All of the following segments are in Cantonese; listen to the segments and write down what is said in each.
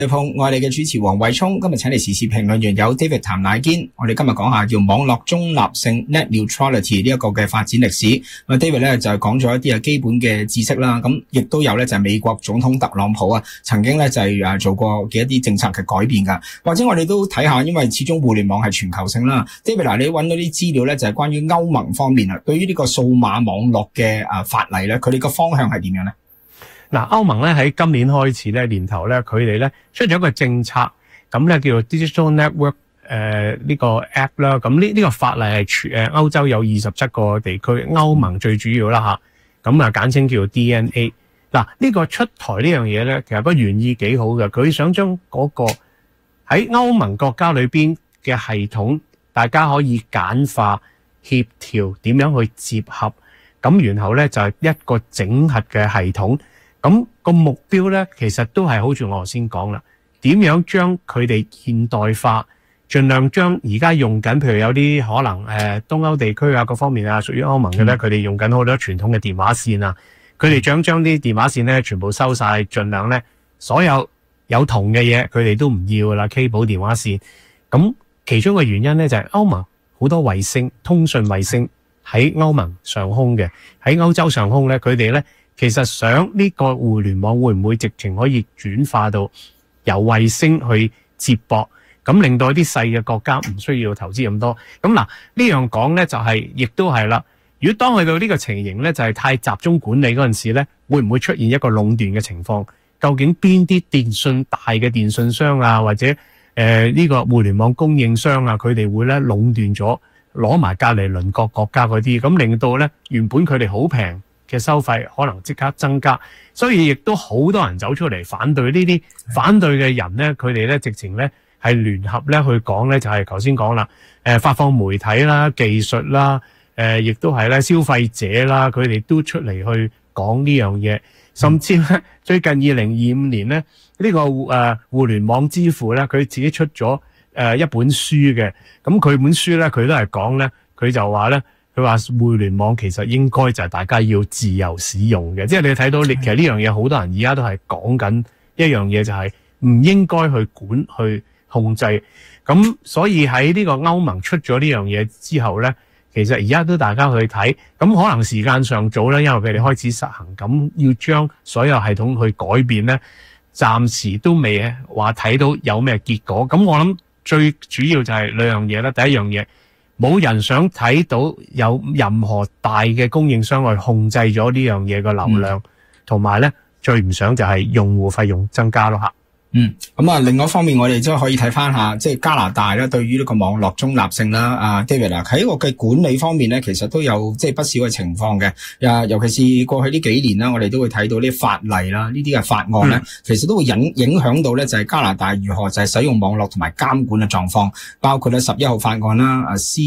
我係你嘅主持黃偉聰，今日請嚟時事評論員有 David 譚乃堅，我哋今日講下叫網絡中立性 Net Neutrality 呢一個嘅發展歷史。咁 David 咧就係講咗一啲基本嘅知識啦，咁亦都有咧就係美國總統特朗普曾經咧就係做過嘅一啲政策嘅改變噶，或者我哋都睇下，因為始終互聯網係全球性啦。David 你揾到啲資料咧就係關於歐盟方面對於呢個數碼網絡嘅法例咧，佢哋個方向係點樣咧？ 嗱，歐盟咧喺今年開始咧年頭咧，佢哋咧出咗一個政策，咁咧叫做 Digital Network 呢個 App 啦。咁呢個法例係歐洲有27個地區，歐盟最主要啦吓，咁簡稱叫做 DNA。嗱，呢個出台呢樣嘢咧，其實個原意幾好嘅，佢想將嗰個喺歐盟國家裏邊嘅系統，大家可以簡化協調點樣去接合，咁然後咧就係一個整合嘅系統。咁個目標咧，其實都係好似我頭先講啦，點樣將佢哋現代化，盡量將而家用緊，譬如有啲可能東歐地區各方面屬於歐盟嘅咧，佢哋用緊好多傳統嘅電話線啊，佢哋將啲電話線咧全部收晒，盡量咧所有有銅嘅嘢，佢哋都唔要噶啦，cable 電話線。咁其中嘅原因咧就係歐盟好多衛星、通訊衛星喺歐盟上空嘅，喺歐洲上空咧，佢哋咧。其實想呢個互聯網會唔會直情可以轉化到由衛星去接駁，咁令到一啲細嘅國家唔需要投資咁多。咁嗱，呢樣講咧就係亦都係啦。如果當去到呢個情形咧，就係太集中管理嗰陣時咧，會唔會出現一個壟斷嘅情況？究竟邊啲大嘅電信商或者呢個互聯網供應商佢哋會咧壟斷咗，攞埋隔離鄰國家嗰啲，咁令到咧原本佢哋好平嘅收費可能即刻增加，所以亦都好多人走出嚟反對。呢啲反對嘅人咧，佢哋咧直情咧係聯合咧去講咧，就係頭先講啦，發放媒體啦、技術啦，亦都係咧消費者啦，佢哋都出嚟去講呢樣嘢。甚至咧最近2025年咧，呢個互聯網之父咧，佢自己出咗一本書嘅。咁佢本書咧，佢都係講咧，佢就話咧。佢話互聯網其實應該就係大家要自由使用嘅，即係你睇到其實呢樣嘢好多人而家都係講緊一樣嘢，就係唔應該去管去控制。咁所以喺呢個歐盟出咗呢樣嘢之後咧，其實而家都大家去睇，咁可能時間上早咧，因為佢哋開始實行，咁要將所有系統去改變咧，暫時都未話睇到有咩結果。咁我諗最主要就係兩樣嘢啦，第一樣嘢。冇人想睇到有任何大嘅供應商去控制咗呢樣嘢嘅流量，同埋咧最唔想就係用戶費用增加咯吓。 咁另外一方面，我哋都可以睇翻下，即係加拿大咧，對於呢個網絡中立性啦，David 喺個嘅管理方面咧，其實都有即係不少嘅情況嘅。尤其是過去呢幾年啦，我哋都會睇到啲法例啦，呢啲嘅法案咧，其實都會影響到咧，就係加拿大如何就係使用網絡同埋監管嘅狀況，包括咧11號法案啦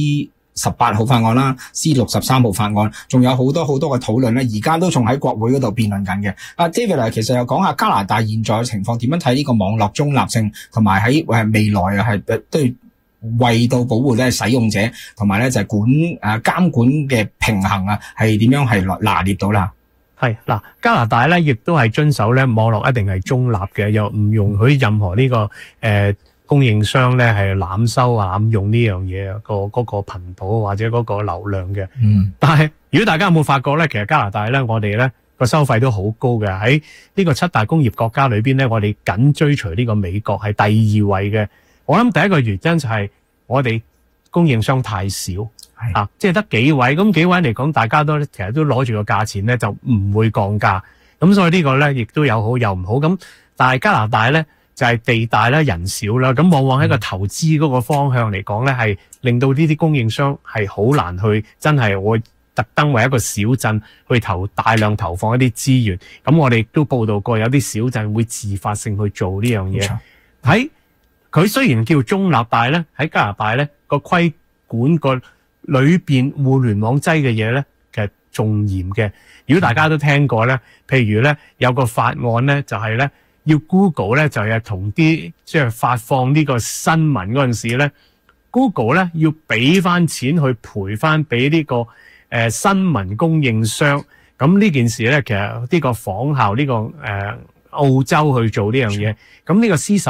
，C18號法案啦，C63號法案，仲有好多好多嘅討論咧，而家都仲喺國會嗰度辯論緊嘅。David 其實又講下加拿大現在嘅情況點樣睇呢個網絡中立性，同埋喺未來係都為到保護咧使用者，同埋咧就係監管嘅平衡係點樣係拿捏到啦？ 係嗱，加拿大咧亦都係遵守咧網絡一定係中立嘅，又唔容許任何呢個供應商咧係濫收濫用呢樣嘢嗰個頻譜或者嗰個流量嘅。但係如果大家有冇發覺咧，其實加拿大咧我哋咧個收費都好高嘅。喺呢個7大工業國家裏邊咧，我哋緊追隨呢個美國係第2位嘅。我諗第一個原因就係我哋供應商太少即係得幾位，咁幾位嚟講，大家都其實都攞住個價錢咧就唔會降價。咁所以呢個咧亦都有好有唔好。咁但係加拿大咧就係地大啦，人少啦，咁往往喺個投資嗰個方向嚟講咧，係令到呢啲供應商係好難去真係會特登為一個小鎮去大量投放一啲資源。咁我哋亦都報道過有啲小鎮會自發性去做呢樣嘢。喺佢雖然叫中立，但係咧喺加拿大咧個規管個裏邊互聯網劑嘅嘢咧，其實仲嚴嘅。如果大家都聽過咧，譬如咧有個法案咧就係咧。要 Google 咧就係同啲即係發放呢個新聞嗰陣時咧 ，Google 咧要俾翻錢去賠翻俾呢個新聞供應商。咁呢件事咧，其實呢個仿效呢個澳洲去做呢樣嘢。咁呢個